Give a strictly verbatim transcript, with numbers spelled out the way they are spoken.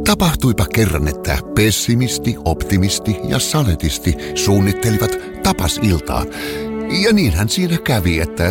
Tapahtuipa kerran, että pessimisti, optimisti ja saletisti suunnittelivat tapasiltaa. Ja niinhän siinä kävi, että